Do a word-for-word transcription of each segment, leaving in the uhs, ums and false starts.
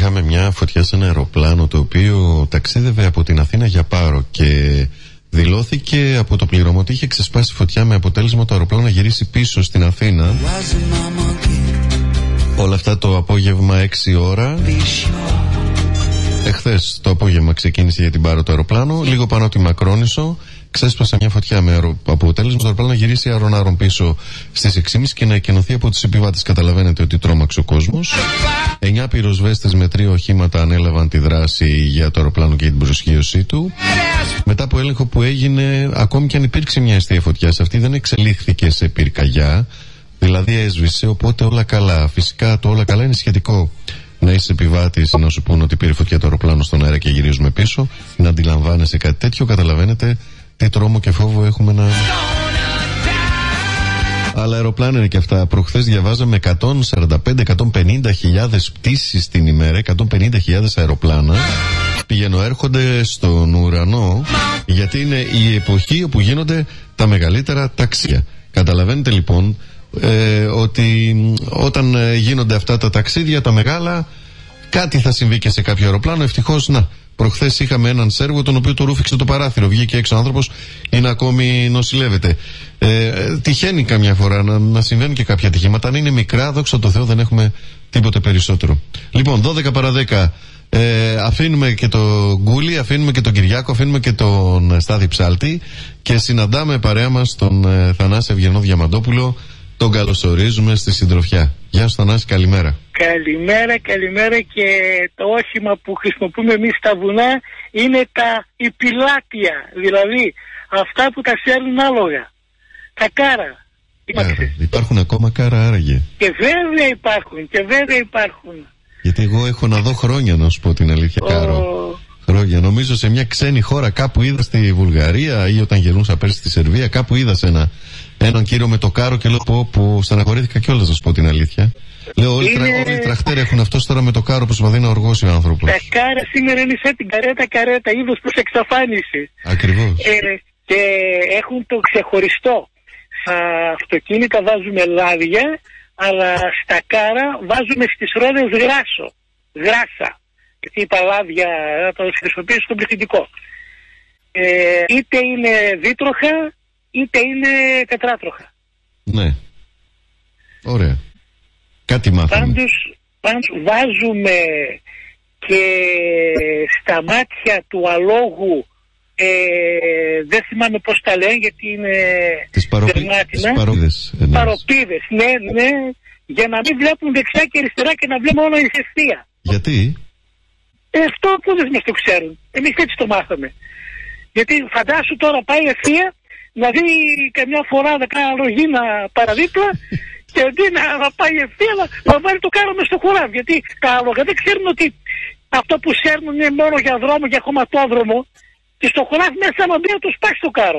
είχαμε μια φωτιά σε ένα αεροπλάνο το οποίο ταξίδευε από την Αθήνα για Πάρο και δηλώθηκε από το πλήρωμα ότι είχε ξεσπάσει φωτιά με αποτέλεσμα το αεροπλάνο να γυρίσει πίσω στην Αθήνα. Όλα αυτά το απόγευμα έξι ώρα. Εχθές το απόγευμα ξεκίνησε για την Πάρο το αεροπλάνο. Λίγο πάνω από τη Μακρόνησο ξέσπασε μια φωτιά με αερο... αποτέλεσμα το αεροπλάνο να γυρίσει άρον-άρον πίσω στις έξι και μισή και να εκκαινωθεί από τους επιβάτες. Καταλαβαίνετε ότι τρόμαξε ο κόσμος. Εννιά πυροσβέστες με τρία οχήματα ανέλαβαν τη δράση για το αεροπλάνο και την προσγείωσή του. Μετά από έλεγχο που έγινε, ακόμη και αν υπήρξε μια αιστεία φωτιά, αυτή δεν εξελίχθηκε σε πυρκαγιά, δηλαδή έσβησε, οπότε όλα καλά. Φυσικά το όλα καλά είναι σχετικό. Να είσαι επιβάτης, να σου πούνε ότι πήρε φωτιά το αεροπλάνο στον αέρα και γυρίζουμε πίσω, να αντιλαμβάνεσαι κάτι τέτοιο, καταλαβαίνετε τι τρόμο και φόβο έχουμε να. Αλλά αεροπλάνα είναι και αυτά. Προχθές διαβάζαμε εκατόν σαράντα πέντε με εκατόν πενήντα χιλιάδες πτήσεις την ημέρα, εκατόν πενήντα χιλιάδες αεροπλάνα πηγαίνουν έρχονται στον ουρανό, γιατί είναι η εποχή όπου γίνονται τα μεγαλύτερα ταξίδια. Καταλαβαίνετε λοιπόν ε, ότι όταν ε, γίνονται αυτά τα ταξίδια τα μεγάλα, κάτι θα συμβεί και σε κάποιο αεροπλάνο. Ευτυχώς, να, προχθές είχαμε έναν Σέρβο τον οποίο το ρούφηξε το παράθυρο, βγήκε έξω ο άνθρωπος, είναι ακόμη νοσηλεύεται. Ε, τυχαίνει καμιά φορά να, να συμβαίνουν και κάποια ατυχήματα. Αν είναι μικρά, δόξα τω Θεώ, δεν έχουμε τίποτε περισσότερο. Λοιπόν, δώδεκα παρά δέκα. Ε, αφήνουμε και τον Γκούλη, αφήνουμε και τον Κυριάκο, αφήνουμε και τον Στάθη Ψάλτη και συναντάμε παρέα μας τον ε, Θανάση Ευγενό Διαμαντόπουλο. Τον καλωσορίζουμε στη συντροφιά. Γεια σου Θανάση, καλημέρα. Καλημέρα, καλημέρα. Και το όχημα που χρησιμοποιούμε εμείς στα βουνά είναι τα υπηλάτια, δηλαδή αυτά που τα σέρνουν άλογα, τα κάρα. Άρα, υπάρχουν ακόμα κάρα άραγε? Και βέβαια υπάρχουν, και βέβαια υπάρχουν. Γιατί εγώ έχω να δω χρόνια, να σου πω την αλήθεια, oh. κάρο. Χρόνια. Νομίζω σε μια ξένη χώρα κάπου είδα στη Βουλγαρία ή όταν γελούσα πέρσι στη Σερβία, κάπου είδα σε ένα, έναν κύριο με το κάρο και λέω πω, πω στεναχωρήθηκα κιόλας, να σου πω την αλήθεια. Λέω όλοι, είναι... τρα, όλοι οι τραχτέρ έχουν αυτό τώρα με το κάρο που προσπαθεί να οργώσει ο άνθρωπος. Τα κάρα σήμερα είναι σαν την καρέτα καρέτα, είδος προς εξαφάνιση. Ακριβώς. Ε, και έχουν το ξεχωριστό. Στα αυτοκίνητα βάζουμε λάδια, αλλά στα κάρα βάζουμε στις ρόδες γράσο, γράσα. Γιατί τα λάδια θα το χρησιμοποιήσουν στον πληθυντικό. Ε, είτε είναι δίτροχα, είτε είναι τετράτροχα. Ναι. Ωραία. Κάτι μάθαμε. Πάντως, πάντως βάζουμε και στα μάτια του αλόγου, ε, δεν θυμάμαι πώς τα λένε γιατί είναι τις παροπί... παροπίδες. Παροπίδες, ναι, ναι, για να μην βλέπουν δεξιά και αριστερά και να βλέπουν μόνο η ευθεία. Γιατί? Ε, αυτό που δεν μας το ξέρουν. Εμείς έτσι το μάθαμε. Γιατί φαντάσου τώρα πάει ευθεία να δει καμιά φορά να κάνει αλογή να παραδίπλα και αντί να, να πάει ευθεία να, να βάλει το κάρο μες στο χωράφι. Γιατί τα άλογα δεν ξέρουν ότι αυτό που σέρνουν είναι μόνο για δρόμο, για χωματόδρομο και στο χωράφι μέσα άμα μπει να του σπάσει το κάρο.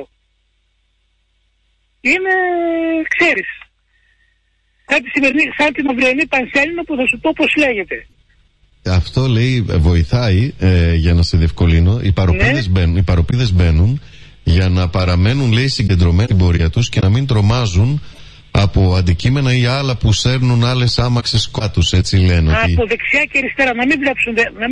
Είναι, ξέρεις, σαν, τη σημερινή, σαν την αυριανή Πανσέλινο που θα σου πω πώς λέγεται. Αυτό λέει βοηθάει ε, για να σε διευκολύνω. Οι παροπίδες, ναι. μπαίνουν, οι παροπίδες μπαίνουν για να παραμένουν, λέει, συγκεντρωμένοι στην πορεία τους και να μην τρομάζουν από αντικείμενα ή άλλα που σέρνουν άλλες άμαξες κάτω, έτσι λένε. Από ότι... δεξιά και αριστερά, να μην βλέψουν,